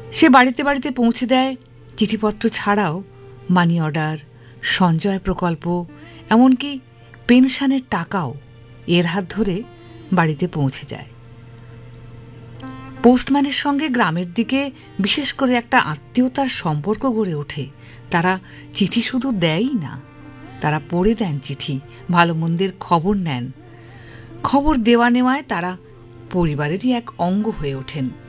সে বাড়িতে বাড়িতে পৌঁছে দেয় চিঠিপত্র ছাড়াও মানি অর্ডার, সঞ্চয় প্রকল্প, এমনকি পেনশনের টাকাও এর হাত ধরে বাড়িতে পৌঁছে যায়। পোস্টম্যানের সঙ্গে গ্রামের দিকে বিশেষ করে একটা আত্মীয়তার সম্পর্ক গড়ে ওঠে। তারা চিঠি শুধু দেয়ই না, তারা পড়ে দেন চিঠি, ভালো মন্দের খবর নেন। খবর দেওয়া নেওয়ায় তারা পরিবারেরই এক অঙ্গ হয়ে ওঠেন।